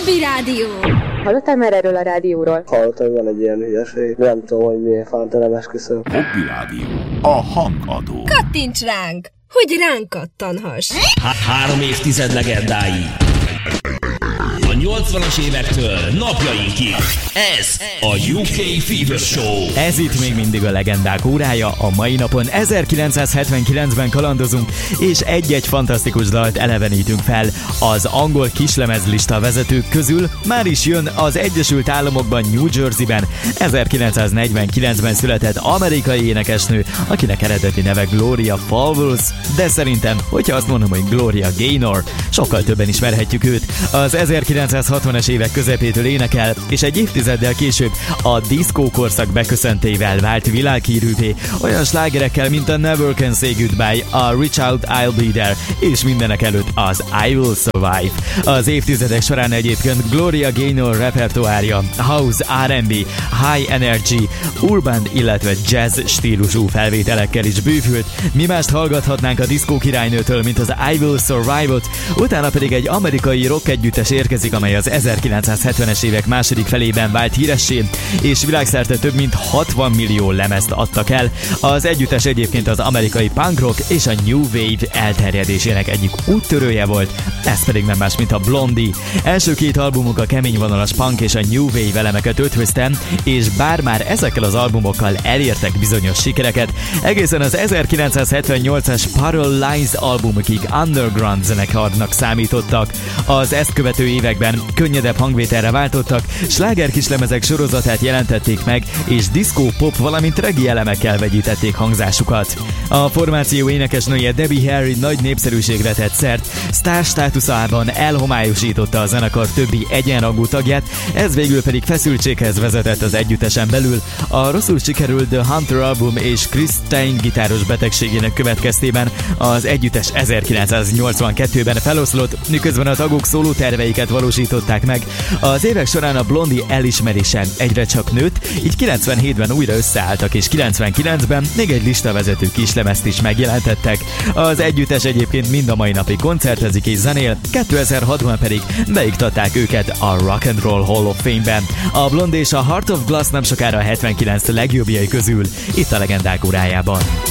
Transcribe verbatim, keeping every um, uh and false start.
Hobby Rádió. Hallottál már erről a rádióról? Hallottam, hogy van egy ilyen hülyeség. Nem tudom, hogy miért fánt, nem esküszöm. Hobby Rádió. A hangadó. Kattints ránk, hogy ránk kattanhass. Három évtized legendái. A nyolcvanas évektől napjainkig. Ez a u ká Fever Show. Ez itt még mindig a legendák órája. A mai napon ezerkilencszázhetvenkilencben kalandozunk, és egy-egy fantasztikus dalt elevenítünk fel. Az angol kislemezlista vezetők közül már is jön az Egyesült Államokban, New Jerseyben ezerkilencszáznegyvenkilencben született amerikai énekesnő, akinek eredeti neve Gloria Fowles, de szerintem, hogyha azt mondom, hogy Gloria Gaynor, sokkal többen ismerhetjük őt. Az ezerkilencszázhatvanas évek közepétől énekel, és egy évtizeddel később a diszkó korszak beköszöntével vált világhírűvé, olyan slágerekkel, mint a Never Can Say Goodbye, a Reach Out, I'll Be There, és mindenek előtt az I Will Survive. Az évtizedek során egyébként Gloria Gaynor repertoárja house, er and bé, high energy, urban, illetve jazz stílusú felvételekkel is bővült. Mi mást hallgathatnánk a diszkó királynőtől, mint az I Will Survive-ot, utána pedig egy amerikai rock együttes érkezik, amely az ezerkilencszázhetvenes évek második felében vált híressé, és világszerte több mint hatvan millió lemezt adtak el. Az együttes egyébként az amerikai punk rock és a new wave elterjedésének egyik úttörője volt, ez pedig nem más, mint a Blondie. Első két albumuk a kemény vonalas punk és a new wave elemeket ötvözte, és bár már ezekkel az albumokkal elértek bizonyos sikereket, egészen az ezerkilencszázhetvennyolcas Paralyzed albumokig underground zenekarnak számítottak. Az ezt követő években könnyedebb hangvételre váltottak, sláger kislemezek sorozatát jelentették meg, és disco pop, valamint reggae elemekkel vegyítették hangzásukat. A formáció énekesnője Debbie Harry nagy népszerűségre tett szert, sztár státuszában elhomályosította a zenekar többi egyenrangú tagját, ez végül pedig feszültséghez vezetett az együttesen belül. A rosszul sikerült The Hunter album és Chris Stein gitáros betegségének következtében az együttes ezerkilencszáznyolcvankettőben feloszlott, miközben a tagok szóló terveiket valósították meg. Az évek során a Blondie elismerése egyre csak nőtt, így kilencvenhétben újra összeálltak, és kilencvenkilencben még egy listavezető kislemezt is megjelentettek. Az együttes egyébként mind a mai napig koncertezik és zenél, kétezer-hatban pedig beiktatták őket a Rock and Roll Hall of Fame-ben. A Blondie és a Heart of Glass nem sokára a hetvenkilenc legjobbjai közül, itt a legendák órájában.